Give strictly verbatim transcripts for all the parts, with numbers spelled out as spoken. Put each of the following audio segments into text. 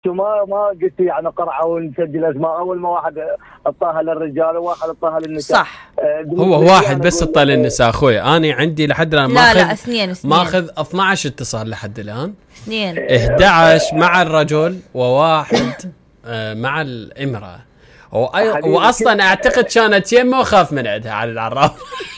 شو ما ما قلت يعني قرعه ونسجل اسماء، اول ما واحد اعطاها للرجال وواحد اعطاها للنساء. صح. هو واحد بس اعطى للنساء اخوي، انا عندي لحد الان ماخذ لا لا اثنين اثنين ماخذ اثني عشر اتصال لحد الان، اثنين احد عشر مع الرجل وواحد مع الامراه. واصلا اعتقد كانت يمه وخاف من عندها على العراف.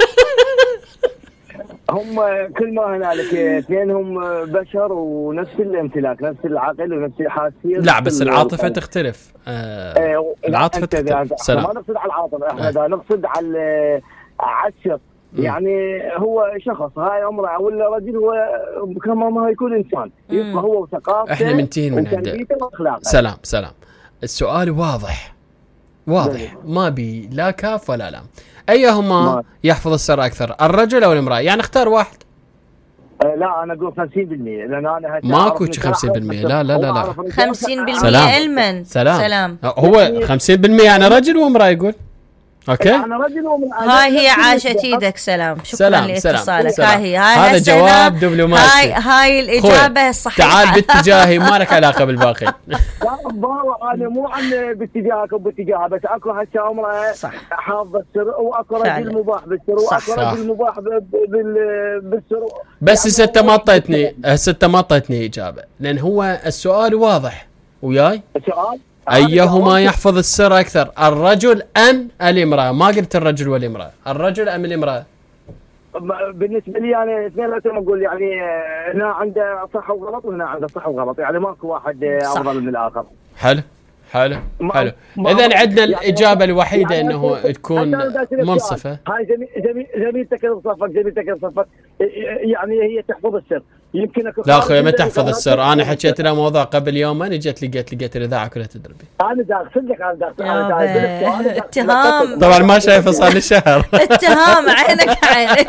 هم كل ما هنالك اثنينهم بشر ونفس الامتلاك، نفس العقل ونفس الحاسيه. لا بس العاطفه تختلف. آه العاطفه تختلف. سلام. ما نقصد على العاطفه، احنا دا نقصد على عشر يعني هو شخص، هاي امراه ولا رجل، هو كما ما يكون انسان يبقى هو وثقافته. احنا منتهين من عنده. سلام سلام. السؤال واضح واضح، ما بي لا كاف ولا لام. أيهما يحفظ السر أكثر، الرجل أو الامرأة؟ يعني اختار واحد. أه لا أنا أقول خمسين بالمئة، لأن أنا ماكو خمسين بالمئة. لا لا لا لا خمسين بالمئة علما. سلام. سلام. هو خمسين بالمئة يعني رجل وامرأة يقول. اوكي أنا رجل وامرأة. هاي هي عاشت ايدك. سلام. شكرا سلام. لاتصالك. سلام. هاي هي هاي هذا جواب دبلوماسي. هاي هاي الإجابة الصحيحة. تعال باتجاهي، ما لك علاقة بالباقي. لا بابا أنا مو عن باتجاهك وباتجاهها، بس أكو هسه امرأة حافظة السر، وأكو رجل مباح بالسر، وأكو رجل مباح بالسر. بس هسه انت ما اعطيتني هسه انت ما اعطيتني إجابة، لأن هو السؤال واضح وياي. السؤال أيهما يحفظ السر أكثر، الرجل أم الامرأة؟ ما قلت الرجل والامرأة، الرجل أم الامرأة؟ بالنسبة لي يعني اثنين لازم أقول، يعني هنا عنده صح وغلط وهنا عنده صح وغلط، يعني ماكو واحد أفضل من الآخر. حلو حلو حلو. إذن عندنا الإجابة الوحيدة يعني إنه تكون منصفة. هاي زميل زميلتك صفك زميلتك صفك يعني هي تحفظ السر. يمكن لا أخوي ما تحفظ السر، أنا حكيت لها موضوع قبل يومين، جت لقيت لقيت الإذاعة كلها تدربي. أنا دا أقصدك أنا دا اتهام. طبعا ما شايفه صار لي شهر. اتهام عينك عينك.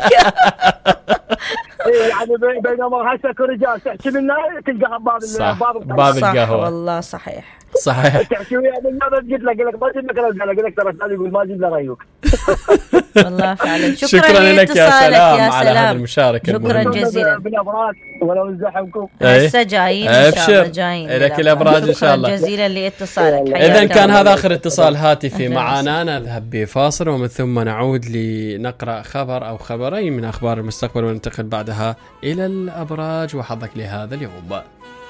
يعني بينما هسه رجال تحكي لنا تلقاها باب باب القهوة. والله صحيح صحيح. تحكي ويا من قبل قلت لك قلت ما جبنا كلام، قال لك ترى ثاني يقول ما جبنا رأيك. والله فعلا. شكرا, شكرا لك يا سلام يا على هذه المشاركة. شكرا جزيلا. بالأبراج ولو نزحمكم هسه جايين ان شاء الله، جايين لك الأبراج ان شاء الله. شكرا جزيلا لاتصالك. اذا كان هذا اخر اتصال هاتفي معنا، نذهب بفاصل ومن ثم نعود لنقرأ خبر او خبرين من اخبار المستقبل وننتقل بعدها الى الابراج وحظك لهذا اليوم.